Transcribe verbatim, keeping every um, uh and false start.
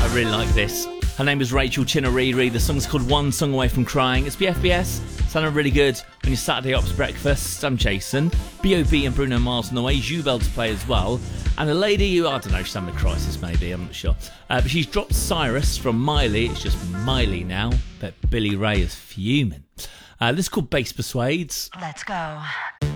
I really like this. Her name is Rachel Chinoriri. The song's called One Song Away From Crying. It's B F B S, sounding really good on your Saturday Ops breakfast. I'm Jason. B O B and Bruno Mars on the way. Jubel to play as well. And a lady who, I don't know, she's having a crisis maybe, I'm not sure. Uh, but she's dropped Cyrus from Miley. It's just Miley now. But Billy Ray is fuming. Uh, this is called Bass Persuades. Let's go.